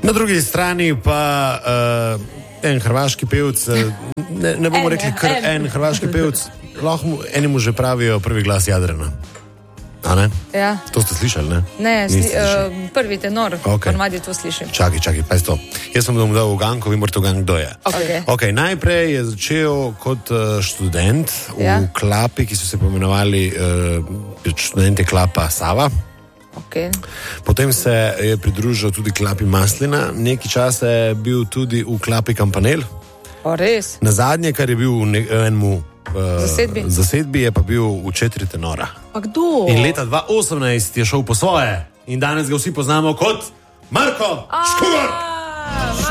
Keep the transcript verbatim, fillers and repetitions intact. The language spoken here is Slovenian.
Na drugi strani pa uh, en hrvaški pevc, ne, ne bomo en, rekli kar en, en hrvaški pevc, lahko enemu že pravijo prvi glas Jadrana. A ne? Ja. To ste slišali, ne? Ne, sli, uh, prvi tenor, okay. Ponavadi to slišim. Čakaj, čakaj, pa je to. Jaz sem vam dal uganko, vi morate ugan, kdo je. Okay. Okay, najprej je začel kot uh, študent ja. v klapi, ki so se pomenovali uh, študente klapa Sava. Okay. Potem se je pridružil tudi klapi Maslina, nekaj časa je bil tudi v klapi Kampanel. O, res? Na zadnje, kar je bil v enemu uh, zasedbi. zasedbi, je pa bil v četiri tenora. Pa kdo? In leta dva tisoč osemnajst je šel po svoje in danes ga vsi poznamo kot Marko Škugar.